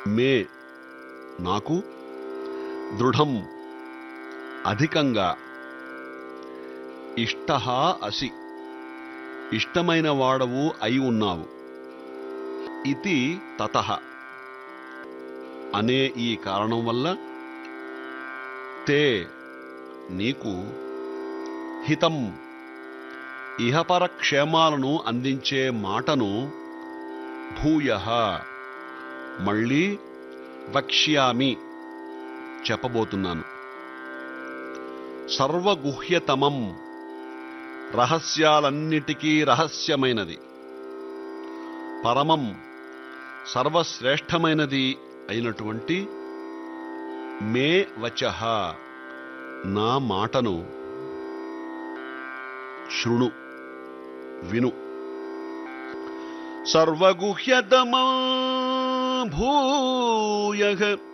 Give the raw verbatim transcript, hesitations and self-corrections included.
మే నాకు, దృఢం అధికంగా, ఇష్టః అసి ఇష్టమైన వాడవు అయి ఉన్నావు, ఇతి తతః అనే ఈ కారణం వల్ల, తే నీకు, హితం ఇహపర క్షేమాలను అందించే మాటను, భూయః మళ్ళీ, వక్ష్యామి చెప్పబోతున్నాను. సర్వగుహ్యతమం రహస్యాలన్నిటికీ రహస్యమైనది, పరమం సర్వశ్రేష్టమైనది అయినటువంటి మే వచః నా మాటను, శృణు విను. సర్వగుహ్యతమా భూయః